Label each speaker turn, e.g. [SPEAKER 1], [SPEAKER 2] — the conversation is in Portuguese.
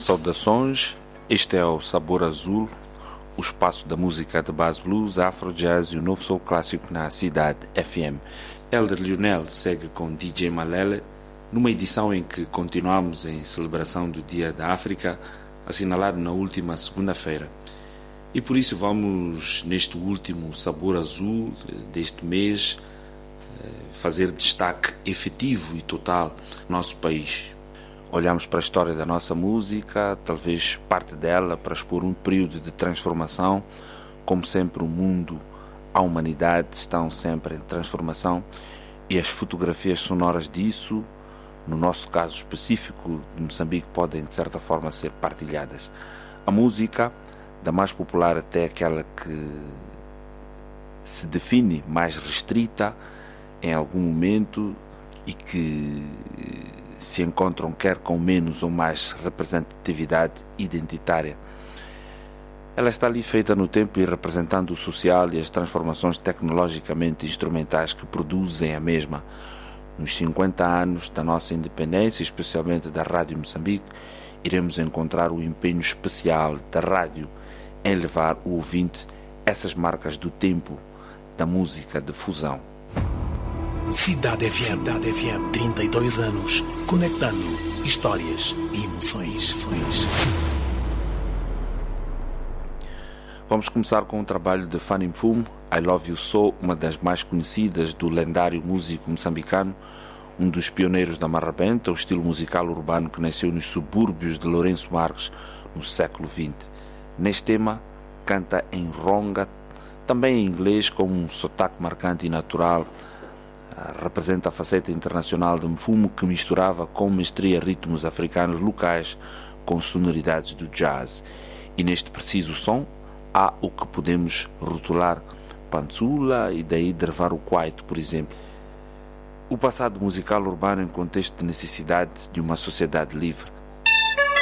[SPEAKER 1] Saudações, este é o Sabor Azul, o espaço da música de base blues, afro jazz e o novo soul clássico na Cidade FM. Elder Lionel segue com DJ Malele, numa edição em que continuamos em celebração do Dia da África, assinalado na última segunda-feira. E por isso vamos, neste último Sabor Azul deste mês, fazer destaque efetivo e total no nosso país. Olhamos para a história da nossa música, talvez parte dela para expor um período de transformação. Como sempre, o mundo, a humanidade estão sempre em transformação e as fotografias sonoras disso, no nosso caso específico de Moçambique, podem de certa forma ser partilhadas. A música, da mais popular até aquela que se define mais restrita em algum momento e que se encontram quer com menos ou mais representatividade identitária. Ela está ali feita no tempo e representando o social e as transformações tecnologicamente instrumentais que produzem a mesma. Nos 50 anos da nossa independência, especialmente da Rádio Moçambique, iremos encontrar o empenho especial da rádio em levar o ouvinte essas marcas do tempo da música de fusão.
[SPEAKER 2] Cidade FM, 32 anos, conectando histórias e emoções.
[SPEAKER 1] Vamos começar com o trabalho de Fanny Mfumu, I Love You So, uma das mais conhecidas do lendário músico moçambicano, um dos pioneiros da marrabenta, o estilo musical urbano que nasceu nos subúrbios de Lourenço Marques no século XX. Neste tema, canta em ronga, também em inglês, com um sotaque marcante e natural. Representa a faceta internacional de Mfumu, que misturava com mestria ritmos africanos locais com sonoridades do jazz. E neste preciso som há o que podemos rotular pantsula e daí dervar o kwaito, por exemplo. O passado musical urbano em contexto de necessidade de uma sociedade livre.